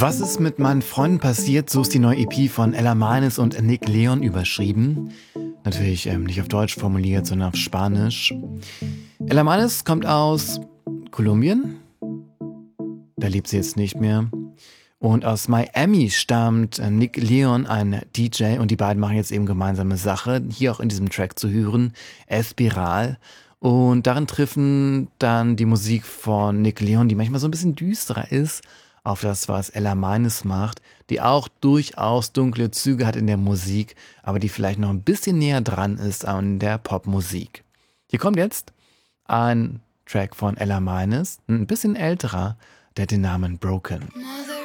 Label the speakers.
Speaker 1: Was ist mit meinen Freunden passiert? So ist die neue EP von Ella Manis und Nick Leon überschrieben. Natürlich nicht auf Deutsch formuliert, sondern auf Spanisch. Ella Manis kommt aus Kolumbien. Da lebt sie jetzt nicht mehr. Und aus Miami stammt Nick Leon, ein DJ, und die beiden machen jetzt eben gemeinsame Sache. Hier auch in diesem Track zu hören, Espiral. Und darin treffen dann die Musik von Nick Leon, die manchmal so ein bisschen düsterer ist, auf das, was Ella Manis macht, die auch durchaus dunkle Züge hat in der Musik, aber die vielleicht noch ein bisschen näher dran ist an der Popmusik. Hier kommt jetzt ein Track von Ella Manis, ein bisschen älterer, der hat den Namen Broken.
Speaker 2: Mother